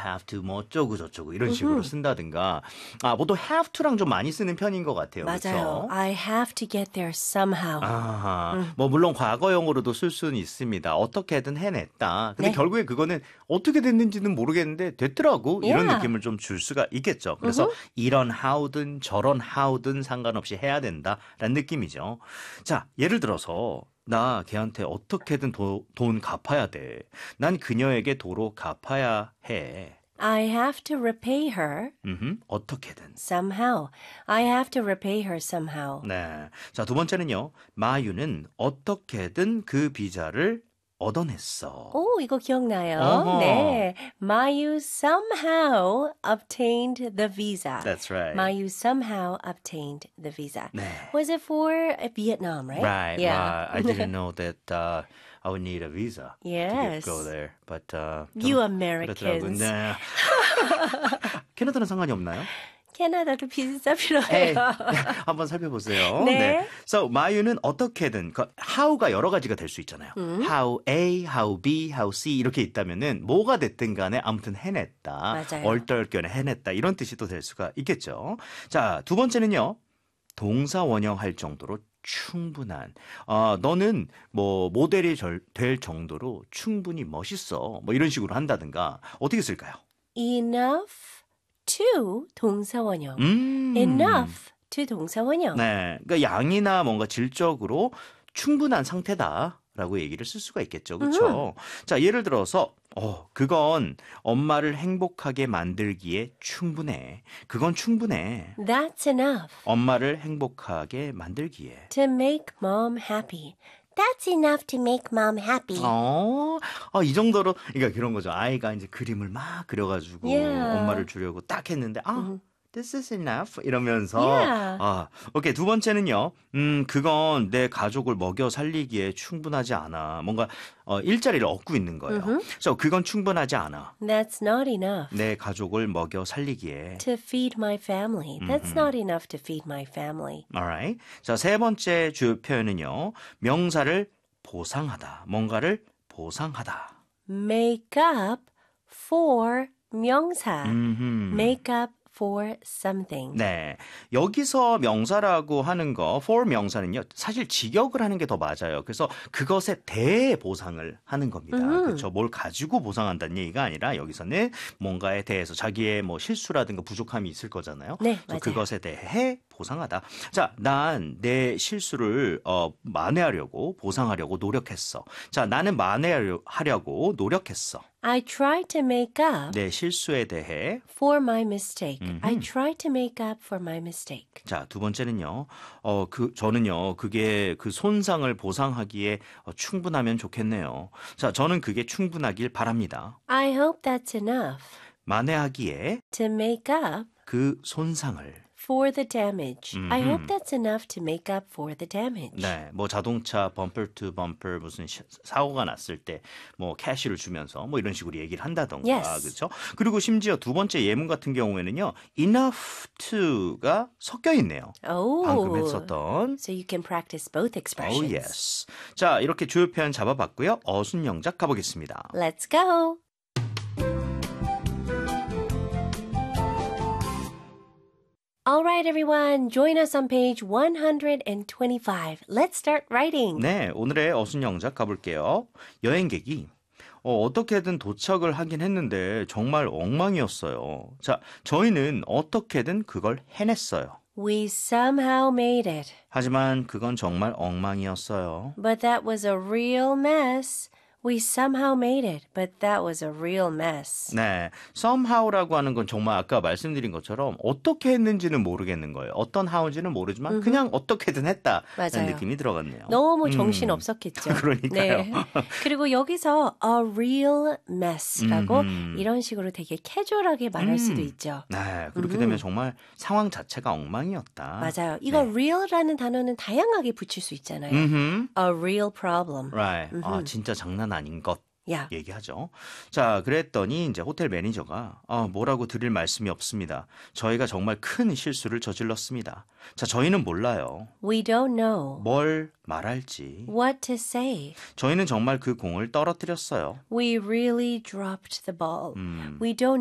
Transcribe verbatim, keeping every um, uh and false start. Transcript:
have to 뭐 어쩌고 저쩌고 이런 식으로 쓴다든가 아, 보통 have to랑 좀 많이 쓰는 편인 것 같아요. 맞아요. 그렇죠? I have to get there somehow. 아하, 음. 뭐 물론 과거형으로도 쓸 수는 있습니다. 어떻게든 해냈다. 근데 네. 결국에 그거는 어떻게 됐는지는 모르겠는데 됐더라고. 이런 Yeah. 느낌을 좀 줄 수가 있겠죠. 그래서 이런 how든 저런 how든 상관없이 해야 된다라는 느낌이죠. 자, 예를 들어서 나 걔한테 어떻게든 도, 돈 갚아야 돼. 난 그녀에게 도로 갚아야 해. I have to repay her 음흠, 어떻게든. somehow. I have to repay her somehow. 네. 자, 두 번째는요. 마유는 어떻게든 그 비자를 얻어냈어. 오, 이거 기억나요? 어허. 네. Mayu somehow obtained the visa. That's right. Mayu somehow obtained the visa. 네. Was it for uh, Vietnam, right? Right. Yeah. Well, I didn't know that uh, I would need a visa to Yes. get, go there. But uh, You 저는 Americans. 그렇더라고요. 네. 캐나다는 상관이 없나요? 캐나다도 비자 에이, 필요해요. 한번 살펴보세요. 네. So 마유는 어떻게든 그 how가 여러 가지가 될 수 있잖아요. 음. How A, How B, How C 이렇게 있다면은 뭐가 됐든 간에 아무튼 해냈다. 맞아요. 얼떨결에 해냈다. 이런 뜻이 또 될 수가 있겠죠. 자, 두 번째는요. 동사 원형할 정도로 충분한. 어, 너는 뭐 모델이 절, 될 정도로 충분히 멋있어. 뭐 이런 식으로 한다든가. 어떻게 쓸까요? Enough to 동사원형. 음. Enough to 동사원형. 네, 그러니까 양이나 뭔가 질적으로 충분한 상태다라고 얘기를 쓸 수가 있겠죠, 그렇죠? 자, 예를 들어서 어, 그건 엄마를 행복하게 만들기에 충분해. 그건 충분해. That's enough 엄마를 행복하게 만들기에. to make mom happy. That's enough to make mom happy. 어, 아, 이 정도로, 그러니까 그런 거죠. 아이가 이제 그림을 막 그려가지고 Yeah. 엄마를 주려고 딱 했는데, 아, this is enough 이러면서, Yeah. 아, 오케이 두 번째는요. 음, 그건 내 가족을 먹여 살리기에 충분하지 않아. 뭔가 어, 일자리를 얻고 있는 거예요. 그래서 그건 충분하지 않아. That's not enough 내 가족을 먹여 살리기에. to feed my family. That's not enough to feed my family. Alright. 자, 세 번째 주요 표현은요. 명사를 보상하다. 뭔가를 보상하다. Make up for 명사. 음흠. Make up for something. 네. 여기서 명사라고 하는 거, for 명사는요, 사실 직역을 하는 게 더 맞아요. 그래서 그것에 대해 보상을 하는 겁니다. 그렇죠. 뭘 가지고 보상한다는 얘기가 아니라 여기서는 뭔가에 대해서 자기의 뭐 실수라든가 부족함이 있을 거잖아요. 네, 그래서 맞아요. 그것에 대해 보상하다. 자, 난 내 실수를 어, 만회하려고 보상하려고 노력했어. 자, 나는 만회하려고 노력했어. I tried to make up 내 실수에 대해. for my mistake. I tried to make up for my mistake. 자, 두 번째는요. 어, 그 저는요. 그게 그 손상을 보상하기에 어, 충분하면 좋겠네요. 자, 저는 그게 충분하길 바랍니다. I hope that's enough 만회하기에 to make up 그 손상을. for the damage. I 음흠. hope that's enough to make up for the damage. 네, 뭐 자동차 범퍼 투 범퍼 무슨 시- 사고가 났을 때 뭐 캐시를 주면서 뭐 이런 식으로 얘기를 한다던가 Yes. 그렇죠? 그리고 심지어 두 번째 예문 같은 경우에는요. enough to가 섞여 있네요. Oh. 방금 했었던 So you can practice both expressions. Oh yes. 자, 이렇게 주요 표현 잡아봤고요. 어순 영작 가보겠습니다. Let's go. All right, everyone. Join us on page one twenty-five. Let's start writing. 네, 오늘의 어순 영작 가볼게요. 여행객이 어, 어떻게든 도착을 하긴 했는데 정말 엉망이었어요. 자, 저희는 어떻게든 그걸 해냈어요. We somehow made it, 하지만 그건 정말 엉망이었어요. but that was a real mess. We somehow made it, but that was a real mess. 네, somehow라고 하는 건 정말 아까 말씀드린 것처럼 어떻게 했는지는 모르겠는 거예요. 어떤 how인지는 모르지만 그냥 어떻게든 했다는 맞아요. 느낌이 들어갔네요. 너무 정신 없었겠죠. 그러니까요. 네. 그리고 여기서 a real mess라고 음흠. 이런 식으로 되게 캐주얼하게 말할 수도 있죠. 네, 그렇게 되면 정말 상황 자체가 엉망이었다. 맞아요. 이거 네. real라는 단어는 다양하게 붙일 수 있잖아요. 음흠. A real problem. Right. 아, 진짜 장난 아닌 것. 야. 얘기하죠. 자, 그랬더니 이제 호텔 매니저가 아, 뭐라고 드릴 말씀이 없습니다. 저희가 정말 큰 실수를 저질렀습니다. 자, 저희는 몰라요. We don't know 뭘 말할지. what to say. 저희는 정말 그 공을 떨어뜨렸어요. We really dropped the ball. 음. We don't